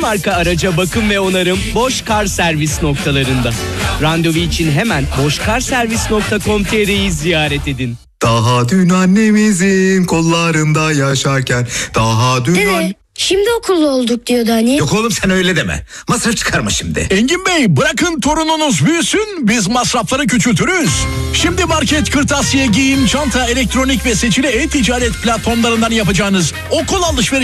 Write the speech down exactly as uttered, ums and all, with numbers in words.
marka araca bakım ve onarım Boş Kar Servis noktalarında. Randevu için hemen boşkarservis nokta com nokta tr'yi ziyaret edin. Daha dün annemizin kollarında yaşarken, daha dün Dede, an... şimdi okullu olduk diyordu hani. Yok oğlum sen öyle deme. Masraf çıkarma şimdi. Engin Bey, bırakın torununuz büyüsün, biz masrafları küçültürüz. Şimdi market, kırtasiye, giyim, çanta, elektronik ve seçili e-ticaret platformlarından yapacağınız okul alışverişi